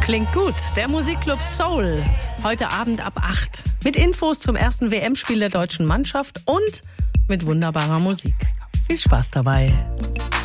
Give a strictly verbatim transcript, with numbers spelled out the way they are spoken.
Klingt gut. Der Musikclub Soul. Heute Abend ab acht. Mit Infos zum ersten W M-Spiel der deutschen Mannschaft und mit wunderbarer Musik. Viel Spaß dabei.